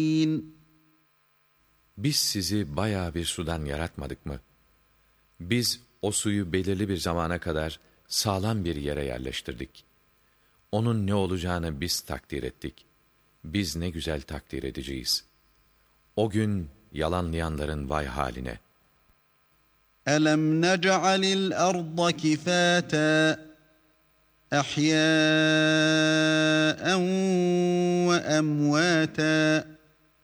Biz sizi bayağı bir sudan yaratmadık mı? Biz o suyu belirli bir zamana kadar sağlam bir yere yerleştirdik. Onun ne olacağını biz takdir ettik. Biz ne güzel takdir edeceğiz. O gün yalanlayanların vay haline. أَلَمْ نَجْعَلِ الْأَرْضَ كِفَاتًا أَحْيَاءً وَأَمْوَاتًا